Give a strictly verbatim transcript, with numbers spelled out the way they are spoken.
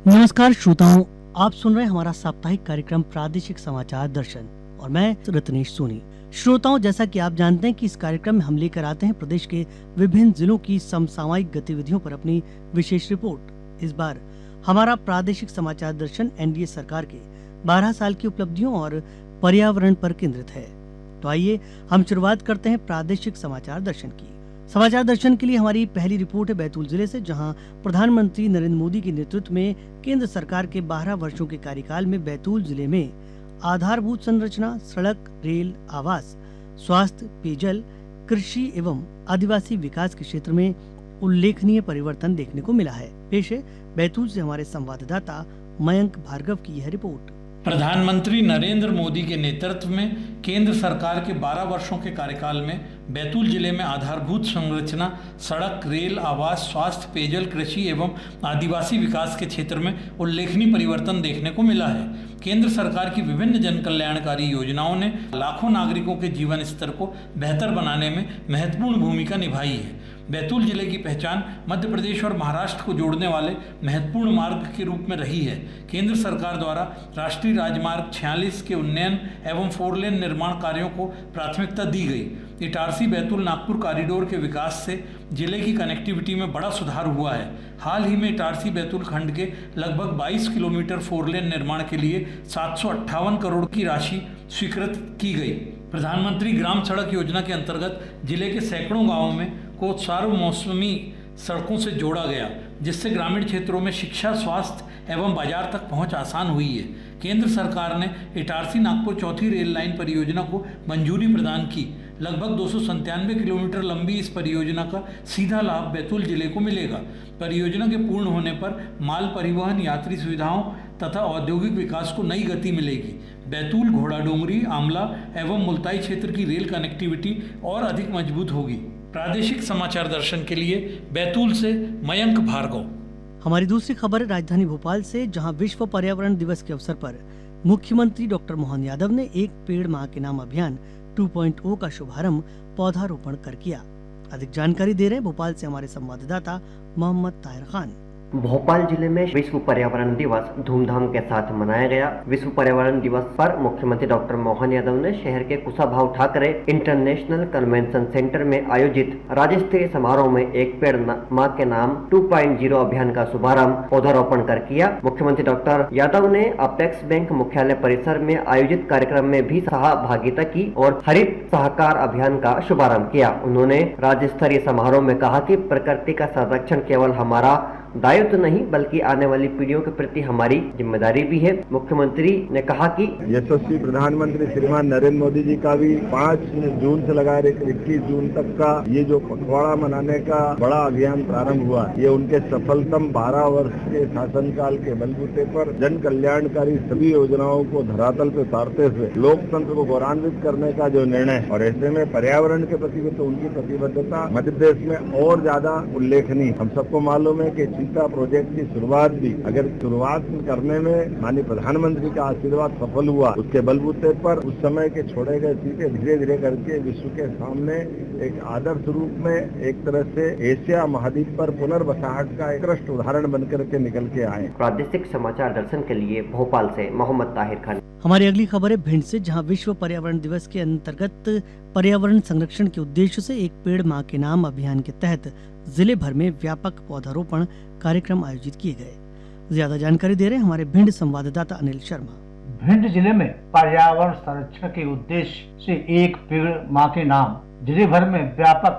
नमस्कार श्रोताओं, आप सुन रहे हैं हमारा साप्ताहिक कार्यक्रम प्रादेशिक समाचार दर्शन और मैं रत्नेश सोनी। श्रोताओं, जैसा कि आप जानते हैं कि इस कार्यक्रम में हम लेकर आते हैं प्रदेश के विभिन्न जिलों की समसामयिक गतिविधियों पर अपनी विशेष रिपोर्ट। इस बार हमारा प्रादेशिक समाचार दर्शन एनडीए सरकार के बारह साल की उपलब्धियों और पर्यावरण पर केंद्रित है। तो आइए हम शुरुआत करते हैं प्रादेशिक समाचार दर्शन की। समाचार दर्शन के लिए हमारी पहली रिपोर्ट है बैतूल जिले से, जहां प्रधानमंत्री नरेंद्र मोदी के नेतृत्व में केंद्र सरकार के बारह वर्षों के कार्यकाल में बैतूल जिले में आधारभूत संरचना, सड़क, रेल, आवास, स्वास्थ्य, पेयजल, कृषि एवं आदिवासी विकास के क्षेत्र में उल्लेखनीय परिवर्तन देखने को मिला है। पेश है बैतूल से हमारे संवाददाता मयंक भार्गव की यह रिपोर्ट। प्रधानमंत्री नरेंद्र मोदी के नेतृत्व में केंद्र सरकार के बारह वर्षों के कार्यकाल में बैतूल जिले में आधारभूत संरचना, सड़क, रेल, आवास, स्वास्थ्य, पेयजल, कृषि एवं आदिवासी विकास के क्षेत्र में उल्लेखनीय परिवर्तन देखने को मिला है। केंद्र सरकार की विभिन्न जन कल्याणकारी योजनाओं ने लाखों नागरिकों के जीवन स्तर को बेहतर बनाने में महत्वपूर्ण भूमिका निभाई है। बैतूल जिले की पहचान मध्य प्रदेश और महाराष्ट्र को जोड़ने वाले महत्वपूर्ण मार्ग के रूप में रही है। केंद्र सरकार द्वारा राष्ट्रीय राजमार्ग छियालीस के उन्नयन एवं फोर लेन निर्माण कार्यों को प्राथमिकता दी गई। इटारसी बैतूल नागपुर कॉरिडोर के विकास से जिले की कनेक्टिविटी में बड़ा सुधार हुआ है। हाल ही में इटारसी बैतूल खंड के लगभग बाईस किलोमीटर फोर लेन निर्माण के लिए सात सौ अट्ठावन करोड़ की राशि स्वीकृत की गई। प्रधानमंत्री ग्राम सड़क योजना के अंतर्गत जिले के सैकड़ों गाँवों में को चारों मौसमी सड़कों से जोड़ा गया, जिससे ग्रामीण क्षेत्रों में शिक्षा, स्वास्थ्य एवं बाजार तक पहुंच आसान हुई है। केंद्र सरकार ने इटारसी नागपुर चौथी रेल लाइन परियोजना को मंजूरी प्रदान की। लगभग दो सौ संतानवे किलोमीटर लंबी इस परियोजना का सीधा लाभ बैतूल जिले को मिलेगा। परियोजना के पूर्ण होने पर माल परिवहन, यात्री सुविधाओं तथा औद्योगिक विकास को नई गति मिलेगी। बैतूल, घोड़ाडोंगरी, आमला एवं मुल्ताई क्षेत्र की रेल कनेक्टिविटी और अधिक मजबूत होगी। प्रादेशिक समाचार दर्शन के लिए बैतूल से मयंक भार्गव। हमारी दूसरी खबर है राजधानी भोपाल से, जहां विश्व पर्यावरण दिवस के अवसर पर मुख्यमंत्री डॉक्टर मोहन यादव ने एक पेड़ मां के नाम अभियान टू पॉइंट ओ का शुभारंभ पौधारोपण कर किया। अधिक जानकारी दे रहे हैं भोपाल से हमारे संवाददाता मोहम्मद ताहिर खान। भोपाल जिले में विश्व पर्यावरण दिवस धूमधाम के साथ मनाया गया। विश्व पर्यावरण दिवस पर मुख्यमंत्री डॉक्टर मोहन यादव ने शहर के Kushabhau Thackeray international convention centre में आयोजित राज्य स्तरीय समारोह में एक पेड़ मां के नाम टू पॉइंट ओ अभियान का शुभारंभ पौधारोपण कर किया। मुख्यमंत्री डॉक्टर यादव ने अपेक्स बैंक मुख्यालय परिसर में आयोजित कार्यक्रम में भी सहभागिता की और हरित सहकार अभियान का शुभारंभ किया। उन्होंने राज्य स्तरीय समारोह में कहा कि प्रकृति का संरक्षण केवल हमारा दायित्व नहीं बल्कि आने वाली पीढ़ियों के प्रति हमारी जिम्मेदारी भी है। मुख्यमंत्री ने कहा कि यशस्वी प्रधानमंत्री श्रीमान नरेंद्र मोदी जी का भी पाँच जून से लगाकर इक्कीस जून तक का ये जो पखवाड़ा मनाने का बड़ा अभियान प्रारंभ हुआ, ये उनके सफलतम बारह वर्ष के शासनकाल के बलबूते पर जन कल्याणकारी सभी योजनाओं को धरातल पे उतारते हुए लोकतंत्र को गौरवान्वित करने का जो निर्णय, और ऐसे में पर्यावरण के प्रति तो उनकी प्रतिबद्धता मध्य प्रदेश में और ज्यादा उल्लेखनीय। हम सबको मालूम है कि चीता प्रोजेक्ट की शुरुआत भी अगर शुरुआत करने में माननीय प्रधानमंत्री का आशीर्वाद सफल हुआ, उसके बलबूते पर उस समय के छोड़े गए चीते धीरे धीरे करके विश्व के सामने एक आदर्श रूप में एक तरह से एशिया महाद्वीप पर पुनर्वसाहट का एक उत्कृष्ट उदाहरण बनकर के निकल के आए। प्रादेशिक समाचार दर्शन के लिए भोपाल से मोहम्मद ताहिर खान। हमारी अगली खबर है भिंड से, जहां विश्व पर्यावरण दिवस के अंतर्गत पर्यावरण संरक्षण के उद्देश्य से एक पेड़ मां के नाम अभियान के तहत जिले भर में व्यापक पौधारोपण कार्यक्रम आयोजित किए गए। ज्यादा जानकारी दे रहे हैं हमारे भिंड संवाददाता अनिल शर्मा। भिंड जिले में पर्यावरण संरक्षण के उद्देश्य से एक पेड़ मां के नाम जिले भर में व्यापक